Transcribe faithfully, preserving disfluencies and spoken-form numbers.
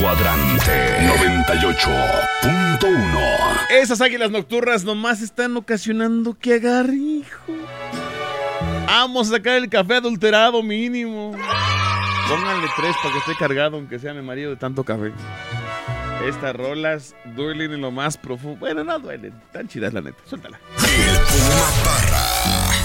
Cuadrante noventa y ocho punto uno. Esas águilas nocturnas nomás están ocasionando que agarre, hijo. Vamos a sacar el café adulterado mínimo. Pónganle tres para que esté cargado, aunque sea mi marido de tanto café. Estas rolas duelen en lo más profundo. Bueno, no duelen. Tan chidas, la neta. Suéltala. El Puma Parra.